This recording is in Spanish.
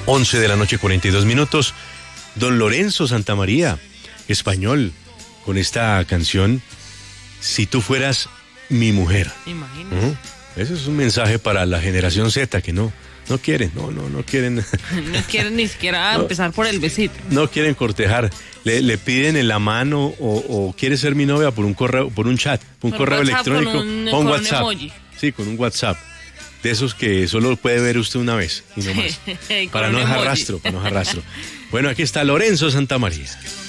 11 de la noche, 42 minutos. Don Lorenzo Santamaría, español, con esta canción, Si tú fueras mi mujer. Imagínate. Ese es un mensaje para la generación Z que no quieren, no quieren. No quieren ni siquiera empezar por el besito. No quieren cortejar. Le piden en la mano o quiere ser mi novia por un correo, por un chat, por un correo electrónico, o un WhatsApp. Emoji. Sí, con un WhatsApp. De esos que solo puede ver usted una vez y no más. Para no dejar rastro. Bueno, aquí está Lorenzo Santamaría.